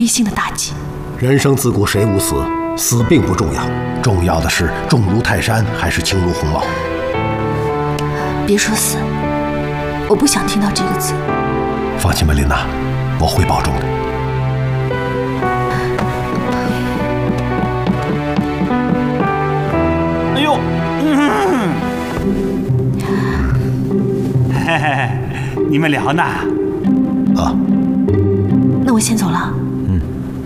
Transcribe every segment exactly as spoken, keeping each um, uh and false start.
一性的大忌。 人生自古谁无死，死并不重要，重要的是重如泰山还是轻如鸿毛。 别说死，我不想听到这个字。 放心吧，琳娜，我会保重的。 哎呦，嗯，嘿嘿嘿，你们聊呢？ 啊， 那我先走了。 嗯。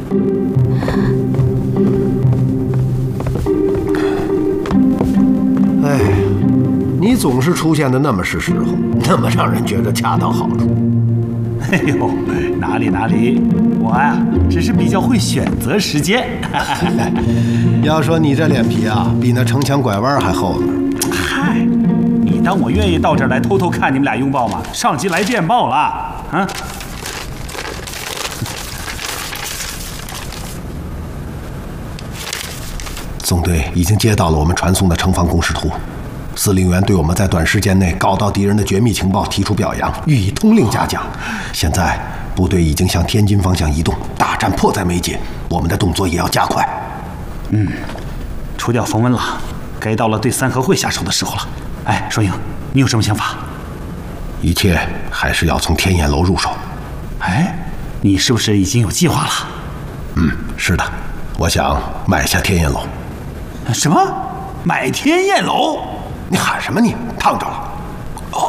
哎，你总是出现的那么是时候，那么让人觉得恰到好处。 哎呦，哪里哪里，我呀、啊、只是比较会选择时间。 要说你这脸皮啊，比那城墙拐弯还厚呢。 嗨，你当我愿意到这儿来偷偷看你们俩拥抱吗？上级来电报了啊！ 纵队已经接到了我们传送的城防工事图，司令员对我们在短时间内搞到敌人的绝密情报提出表扬，予以通令嘉奖。现在部队已经向天津方向移动，大战迫在眉睫，我们的动作也要加快。 嗯，除掉冯文了，该到了对三合会下手的时候了。哎，双英，你有什么想法？ 一切还是要从天雁楼入手。 哎，你是不是已经有计划了？ 嗯，是的，我想买下天雁楼。 什么？买天雁楼？ 你喊什么你？烫着了。 哦，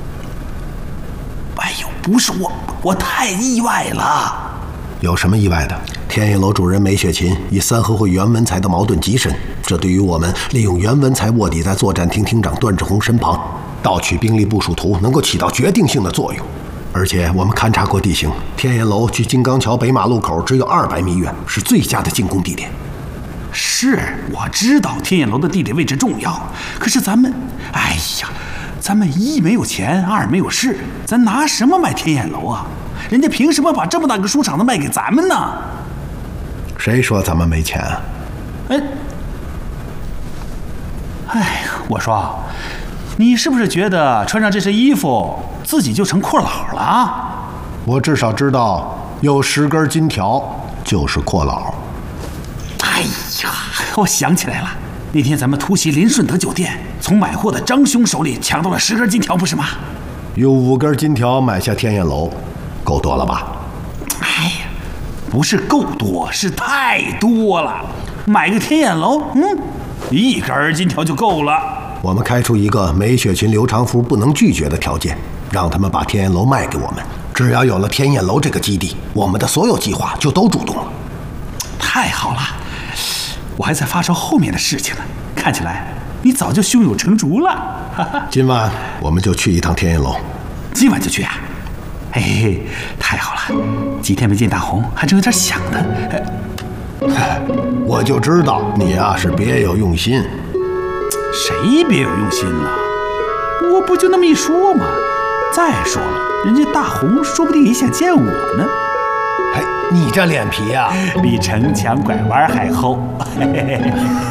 哎呦，不是我，我太意外了。 有什么意外的？天雁楼主人梅雪琴与三合会袁文才的矛盾极深，这对于我们利用袁文才卧底在作战厅厅长段志宏身旁，盗取兵力部署图，能够起到决定性的作用。而且我们勘察过地形，天雁楼距金刚桥北马路口只有二百米远，是最佳的进攻地点。 是，我知道天雁楼的地理位置重要，可是咱们，哎呀，咱们一没有钱，二没有势，咱拿什么买天雁楼啊？人家凭什么把这么大个书场子卖给咱们呢？ 谁说咱们没钱啊？ 哎，哎呀，我说，你是不是觉得穿上这身衣服，自己就成阔佬了啊？ 我至少知道，有十根金条就是阔佬。 哎呀，我想起来了，那天咱们突袭林顺德酒店，从买货的张兄手里抢到了十根金条，不是吗？ 用五根金条买下天雁楼，够多了吧？ 哎呀，不是够多，是太多了。买个天雁楼，嗯，一根金条就够了。 我们开出一个梅雪琴、刘长福不能拒绝的条件，让他们把天雁楼卖给我们。只要有了天雁楼这个基地，我们的所有计划就都主动了。 太好了。我还在发烧后面的事情呢，看起来你早就胸有成竹了。 今晚我们就去一趟天雁楼。 今晚就去啊？嘿嘿嘿，太好了！几天没见大红，还真有点想呢。 我就知道你啊是别有用心。 谁别有用心了？我不就那么一说吗？再说了，人家大红说不定也想见我呢。 哎，你这脸皮啊， 比城墙拐弯还厚。